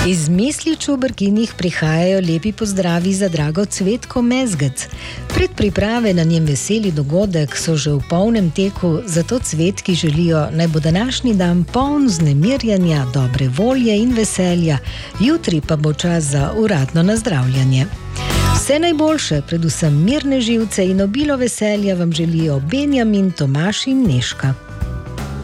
Iz Misliču v Brkinih prihajajo lepi pozdravi za drago Cvetko Mezgec. Predpriprave na njen veseli dogodek so že v polnem teku, zato Cvetki želijo, naj bo današnji dan poln vznemirjanja, dobre volje in veselja, jutri pa bo čas za uradno nazdravljanje. Vse najboljše, predvsem mirne živce in obilo veselja vam želijo Benjamin, Tomaž in Nežka.